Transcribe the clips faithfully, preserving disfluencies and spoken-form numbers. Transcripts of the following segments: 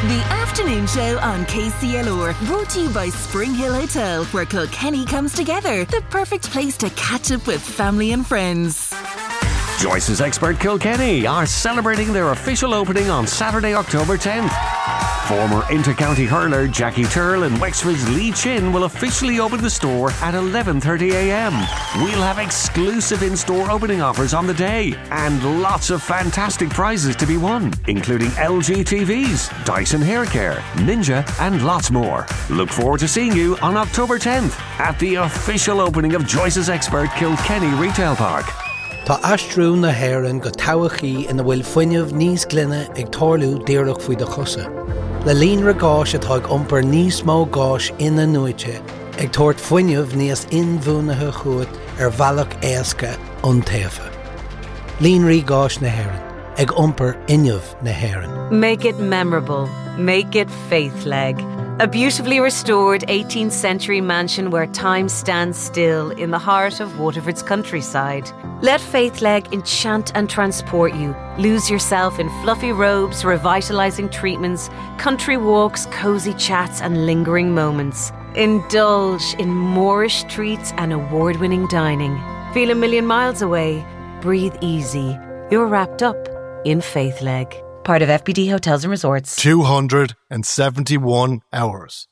The afternoon show on K C L R, brought to you by Spring Hill Hotel, where Kilkenny comes together. The perfect place to catch up with family and friends. Joyce's Expert Kilkenny are celebrating their official opening on Saturday, October tenth. Former inter-county hurler Jackie Turl and Wexford's Lee Chin will officially open the store at eleven thirty a m. We'll have exclusive in-store opening offers on the day and lots of fantastic prizes to be won, including L G T Vs, Dyson Hair Care, Ninja and lots more. Look forward to seeing you on October tenth at the official opening of Joyce's Expert Kilkenny Retail Park. Tá astrú na haireann go tabachaí ina bhfuil fuinneamh níos glynne ag tarlú díreach faoi de chusa. Le líon ra gáis atá ag iompar níos mó gáis ina nuaite ag tabhairt fuinneamh níos inmhúnathe chuat ar bhealach éasca an taobha. Líon rí gáis na haireann ag iompar inneamh na haireann. Make it memorable. Make it Faithleg. A beautifully restored eighteenth century mansion where time stands still in the heart of Waterford's countryside. Let Faithleg enchant and transport you. Lose yourself in fluffy robes, revitalising treatments, country walks, cosy chats and lingering moments. Indulge in Moorish treats and award-winning dining. Feel a million miles away. Breathe easy. You're wrapped up in Faithleg. Part of F B D Hotels and Resorts. two hundred seventy-one hours.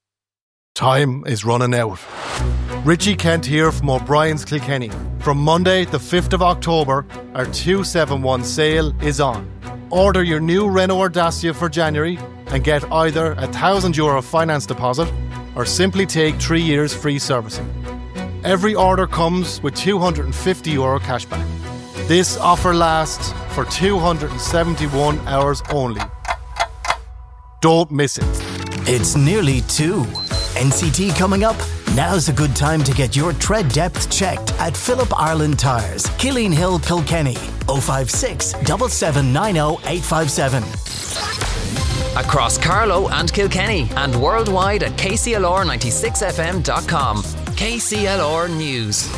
Time is running out. Richie Kent here from O'Brien's Kilkenny. From Monday the fifth of October, our two seventy-one sale is on. Order your new Renault Dacia for January and get either a one thousand euro finance deposit or simply take three years free servicing. Every order comes with two hundred fifty euro cashback. This offer lasts for two hundred seventy-one hours only. Don't miss it. It's nearly two. N C T coming up? Now's a good time to get your tread depth checked at Philip Ireland Tyres, Killeen Hill, Kilkenny. oh five six, seven seven nine oh, eight five seven. Across Carlow and Kilkenny and worldwide at K C L R ninety-six F M dot com. K C L R News.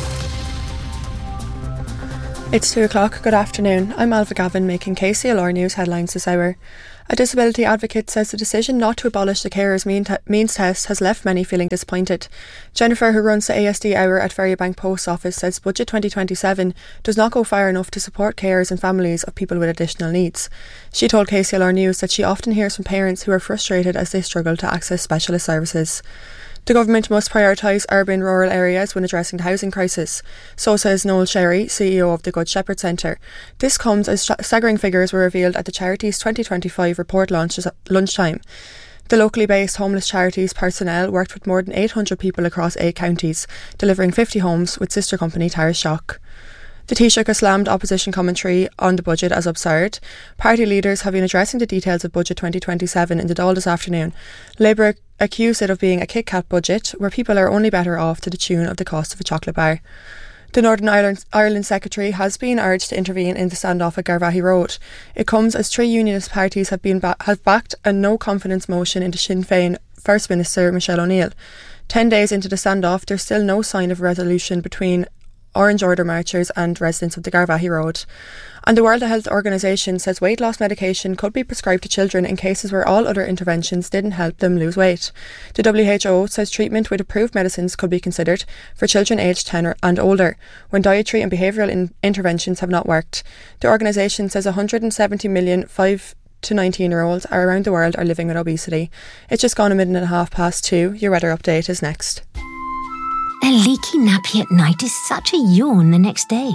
It's two o'clock. Good afternoon. I'm Alva Gavin making K C L R News headlines this hour. A disability advocate says the decision not to abolish the carers mean te- means test has left many feeling disappointed. Jennifer, who runs the A S D Hour at Ferrybank Post Office, says Budget twenty twenty-seven does not go far enough to support carers and families of people with additional needs. She told K C L R News that she often hears from parents who are frustrated as they struggle to access specialist services. The government must prioritise urban rural areas when addressing the housing crisis. So says Noel Sherry, C E O of the Good Shepherd Centre. This comes as staggering figures were revealed at the charity's twenty twenty-five report launches at lunchtime. The locally based homeless charity's personnel worked with more than eight hundred people across eight counties, delivering fifty homes with sister company Taoiseach. The Taoiseach slammed opposition commentary on the budget as absurd. Party leaders have been addressing the details of Budget twenty twenty-seven in the Dáil this afternoon. Labour accused it of being a Kit Kat budget, where people are only better off to the tune of the cost of a chocolate bar. The Northern Ireland, Ireland Secretary has been urged to intervene in the standoff at Garvaghey Road. It comes as three unionist parties have been ba- have backed a no-confidence motion into Sinn Féin First Minister Michelle O'Neill. Ten days into the standoff, there's still no sign of a resolution between Orange Order marchers and residents of the Garvaghey Road. And the World Health Organisation says weight loss medication could be prescribed to children in cases where all other interventions didn't help them lose weight. The W H O says treatment with approved medicines could be considered for children aged ten or, and older when dietary and behavioural in- interventions have not worked. The organisation says one hundred seventy million five to nineteen year olds are around the world are living with obesity. It's just gone a minute and a half past two. Your weather update is next. A leaky nappy at night is such a yawn the next day.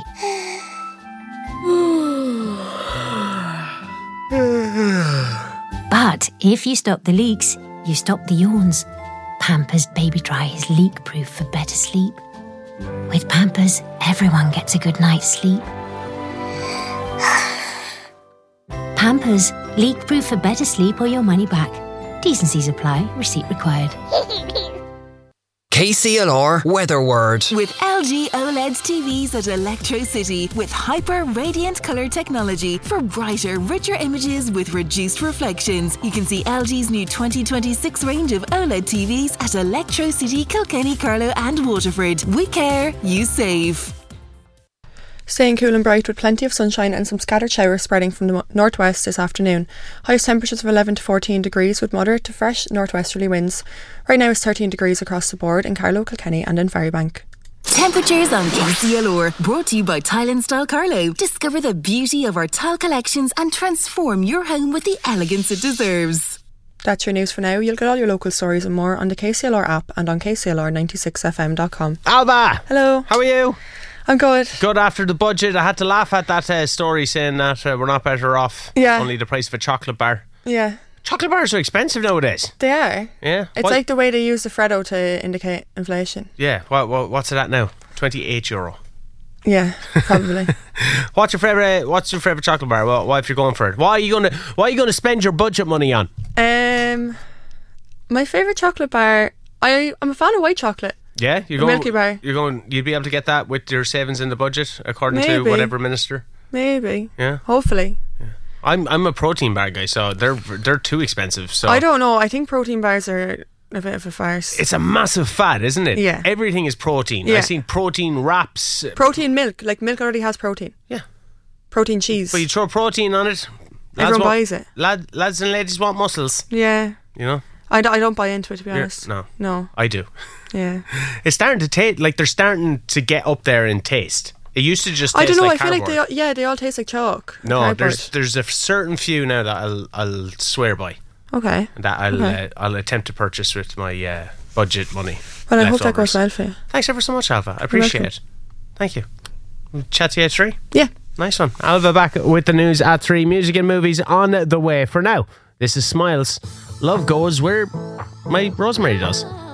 But if you stop the leaks, you stop the yawns. Pampers Baby Dry is leak-proof for better sleep. With Pampers, everyone gets a good night's sleep. Pampers, leak-proof for better sleep or your money back. T's and C's apply. Receipt required. K C L R Weather Word. With L G OLED T Vs at Electro City with hyper radiant colour technology for brighter, richer images with reduced reflections. You can see L G's new twenty twenty-six range of OLED T Vs at Electro City, Kilkenny, Carlow and Waterford. We care, you save. Staying cool and bright with plenty of sunshine and some scattered showers spreading from the mo- northwest this afternoon. Highest temperatures of eleven to fourteen degrees with moderate to fresh northwesterly winds. Right now it's thirteen degrees across the board in Carlow, Kilkenny and in Ferrybank. Temperatures on K C L R, brought to you by Tile and Style Carlow. Discover the beauty of our tile collections and transform your home with the elegance it deserves. That's your news for now. You'll get all your local stories and more on the K C L R app and on k c l r ninety-six f m dot com. Alba! Hello. How are you? I'm good. Good after the budget. I had to laugh at that uh, story saying that uh, we're not better off. Yeah. Only the price of a chocolate bar. Yeah. Chocolate bars are expensive nowadays. They are. Yeah. It's what? like the way they use the Freddo to indicate inflation. Yeah. What, what, what's it at now? twenty-eight euro. Yeah, probably. What's your favourite What's your favourite chocolate bar? What, what if you're going for it? What are you going to What are you going to spend your budget money on? Um, my favourite chocolate bar. I I'm a fan of white chocolate. Yeah, you're A going. Milky Bar. You're going. You'd be able to get that with your savings in the budget, according to Maybe. whatever minister. Maybe. Yeah. Hopefully. I'm I'm a protein bar guy, so they're they're too expensive. So I don't know. I think protein bars are a bit of a farce. It's a massive fad, isn't it? Yeah. Everything is protein. Yeah. I've seen protein wraps. Protein milk. Like milk already has protein. Yeah. Protein cheese. But you throw protein on it. Lads Everyone want, buys it. Lad, lads and ladies want muscles. Yeah. You know? I, d- I don't buy into it, to be You're- honest. no. No. I do. Yeah. It's starting to taste, like they're starting to get up there in taste. It used to just taste I don't know. like I feel cardboard. like they all, yeah, they all taste like chalk. No, Cardboard. there's there's a certain few now that I'll I'll swear by. Okay. That I'll Okay. uh, I'll attempt to purchase with my uh, budget money. Well, I hope that leftovers. goes well for you. Thanks ever so much, Alva. I appreciate welcome. it. Thank you. We'll chat to you at three. Yeah. Nice one. Alva back with the news at three. Music and movies on the way. For now, this is Smiles. Love goes where my Rosemary does.